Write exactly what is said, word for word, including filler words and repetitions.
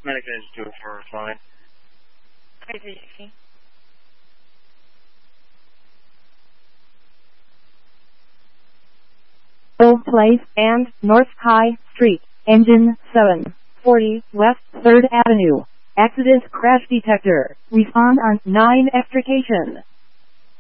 Medic is due for flying. three sixty. Old Place and North High Street, engine seven forty West third Avenue. Accident crash detector. Respond on nine extrication.